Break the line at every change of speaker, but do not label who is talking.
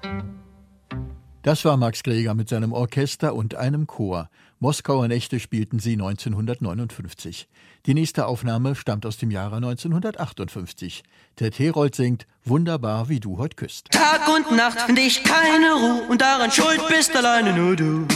Das war Max Greger mit seinem Orchester und einem Chor. Moskauer Nächte spielten sie 1959. Die nächste Aufnahme stammt aus dem Jahre 1958. Ted Herold singt »Wunderbar, wie du heut küsst«.
Tag und Nacht finde ich keine Ruhe und daran schuld bist alleine nur du.